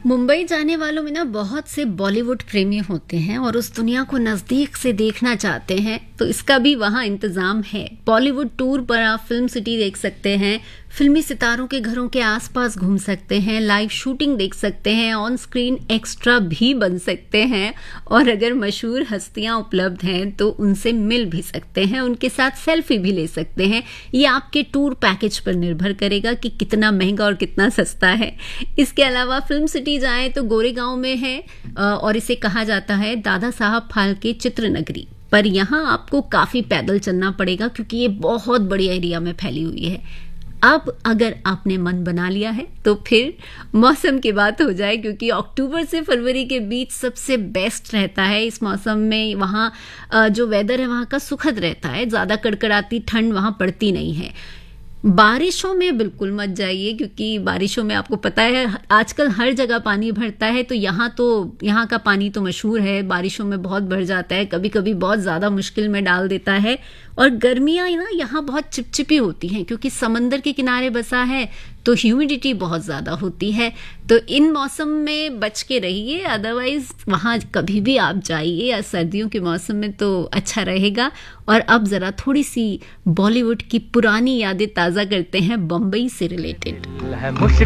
मुंबई जाने वालों में ना बहुत से बॉलीवुड प्रेमी होते हैं और उस दुनिया को नजदीक से देखना चाहते हैं, तो इसका भी वहाँ इंतजाम है। बॉलीवुड टूर पर आप फिल्म सिटी देख सकते हैं, फिल्मी सितारों के घरों के आसपास घूम सकते हैं, लाइव शूटिंग देख सकते हैं, ऑन स्क्रीन एक्स्ट्रा भी बन सकते हैं और अगर मशहूर हस्तियां उपलब्ध हैं तो उनसे मिल भी सकते हैं, उनके साथ सेल्फी भी ले सकते हैं। ये आपके टूर पैकेज पर निर्भर करेगा कि कितना महंगा और कितना सस्ता है। इसके अलावा फिल्म सिटी जाएं तो गोरेगांव में है और इसे कहा जाता है दादा साहब फाल्के चित्र नगरी, पर यहाँ आपको काफी पैदल चलना पड़ेगा क्योंकि ये बहुत बड़ी एरिया में फैली हुई है। अब अगर आपने मन बना लिया है तो फिर मौसम की बात हो जाए, क्योंकि अक्टूबर से फरवरी के बीच सबसे बेस्ट रहता है। इस मौसम में वहाँ जो वेदर है वहाँ का सुखद रहता है, ज़्यादा कड़कड़ाती ठंड वहाँ पड़ती नहीं है। बारिशों में बिल्कुल मत जाइए क्योंकि बारिशों में आपको पता है आजकल हर जगह पानी भरता है, तो यहाँ का पानी तो मशहूर है, बारिशों में बहुत भर जाता है, कभी कभी बहुत ज़्यादा मुश्किल में डाल देता है। और गर्मियाँ ना यहाँ बहुत चिपचिपी होती हैं क्योंकि समंदर के किनारे बसा है, तो ह्यूमिडिटी बहुत ज़्यादा होती है। तो इन मौसम में बच के रहिए, अदरवाइज वहाँ कभी भी आप जाइए या सर्दियों के मौसम में तो अच्छा रहेगा। और अब ज़रा थोड़ी सी बॉलीवुड की पुरानी यादें ताज़ा करते हैं बम्बई से रिलेटेड।